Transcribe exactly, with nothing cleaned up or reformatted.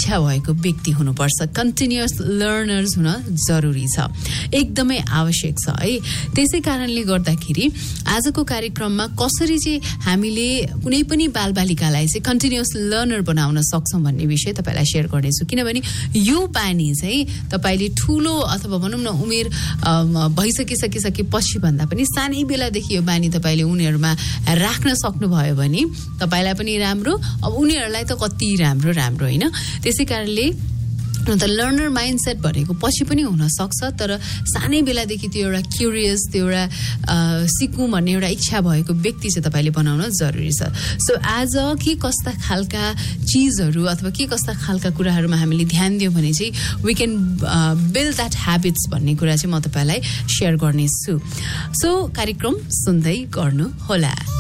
इच्छा भएको व्यक्ति हुनुपर्छ कन्टिन्युअस लर्नर्स हुन जरुरी छ एकदमै आवश्यक छ है त्यसै कारणले गर्दाखेरि आजको कार्यक्रममा कसरी चाहिँ हामीले कुनै पनि बालबालिकालाई चाहिँ कन्टिन्युअस लर्नर बनाउन सक्छौं भन्ने विषय तपाईलाई शेयर गर्नेछु किनभने यो बानी चाहिँ तपाईले ठूलो अथवा भनौं न उमेर भइसकिसके पछि भन्दा पनि सानै बेलादेखि यो बानी तपाईले उनीहरुमा राख्न सक्नुभयो भने तपाईलाई पनि राम्रो अब उनीहरुलाई त कति राम्रो राम्रो हैन त्यसै कारणले त लर्नर माइन्डसेट भनेको पछि पनि हुन सक्छ तर सानै बेलादेखि त्यो एउटा क्युरियस त्यो एउटा सिक्नु भन्ने एउटा इच्छा भएको व्यक्ति चाहिँ तपाईले बनाउन जरुरी छ सो आज के कस्ता खालका चीजहरु अथवा के कस्ता खालका कुराहरुमा हामीले ध्यान दियौ भने चाहिँ we can build that habits भन्ने कुरा चाहिँ म तपाईलाई शेयर गर्ने छु सो कार्यक्रम सुन्दै गर्नु होला